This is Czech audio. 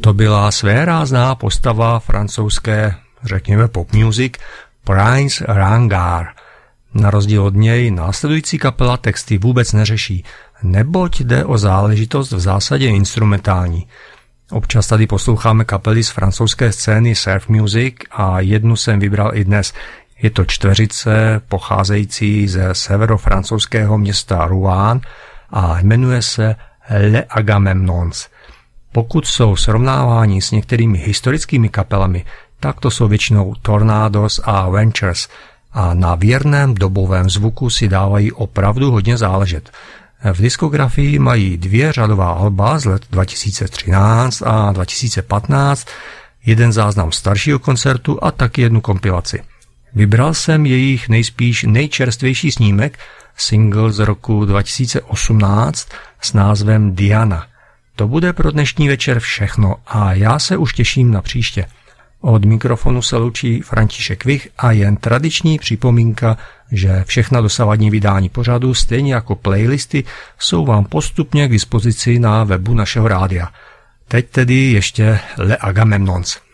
To byla svérázná postava francouzské, řekněme pop music, Prince Rangard. Na rozdíl od něj následující kapela texty vůbec neřeší, neboť jde o záležitost v zásadě instrumentální. Občas tady posloucháme kapely z francouzské scény surf music a jednu jsem vybral i dnes. Je to čtveřice pocházející ze severofrancouzského města Rouen a jmenuje se Les Agamemnons. Pokud jsou srovnávání s některými historickými kapelami, tak to jsou většinou Tornados a Ventures a na věrném dobovém zvuku si dávají opravdu hodně záležet. V diskografii mají 2 řadová alba z let 2013 a 2015, jeden záznam staršího koncertu a taky jednu kompilaci. Vybral jsem jejich nejspíš nejčerstvější snímek, single z roku 2018 s názvem Diana. To bude pro dnešní večer všechno a já se už těším na příště. Od mikrofonu se loučí František Vich a jen tradiční připomínka, že všechna dosavadní vydání pořadu, stejně jako playlisty, jsou vám postupně k dispozici na webu našeho rádia. Teď tedy ještě Les Agamemnons.